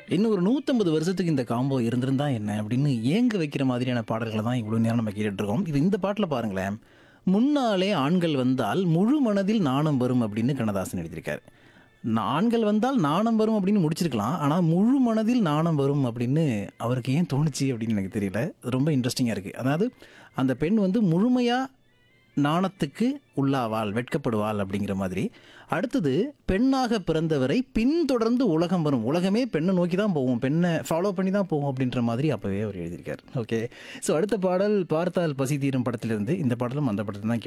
இன்னும் ஒரு 150 வருஷத்துக்கு இந்த காம்போ இருந்திருந்தா என்ன அப்படின்னு ஏங்க வைக்கிற மாதிரியான பாடல்களை தான் இவ்வளோ நேரம் நம்ம கேட்டுட்டு இருக்கோம். இது இந்த பாட்டில் பாருங்களேன், முன்னாலே ஆண்கள் வந்தால் முழு மனதில் நாணம் வரும் அப்படின்னு கண்ணதாசன் எழுதியிருக்காரு. ஆண்கள் வந்தால் நாணம் வரும் அப்படின்னு முடிச்சிருக்கலாம். ஆனால் முழு மனதில் நாணம் வரும் அப்படின்னு அவருக்கு ஏன் தோணுச்சு அப்படின்னு எனக்கு தெரியல. அது ரொம்ப இன்ட்ரெஸ்டிங்காக இருக்குது. அதாவது அந்த பெண் வந்து முழுமையாக நாணத்துக்கு உள்ளாவாள், வெட்கப்படுவாள் அப்படிங்கிற மாதிரி. அடுத்தது பெண்ணாக பிறந்தவரை பின்தொடர்ந்து உலகம் வரும், உலகமே பெண்ணை நோக்கி தான் போவோம், பெண்ணை ஃபாலோ பண்ணி தான் போவோம் அப்படின்ற மாதிரி அப்போவே அவர் எழுதியிருக்கார். ஓகே, ஸோ அடுத்த பாடல் பார்த்தால் பசி தீரும் படத்திலிருந்து. இந்த பாடலும் அந்த படத்தில் தான்